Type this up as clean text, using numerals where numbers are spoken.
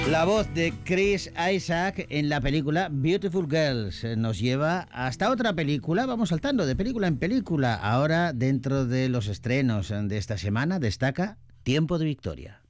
La voz de Chris Isaak en la película Beautiful Girls nos lleva hasta otra película. Vamos saltando de película en película. Ahora, dentro de los estrenos de esta semana, destaca Tiempo de Victoria.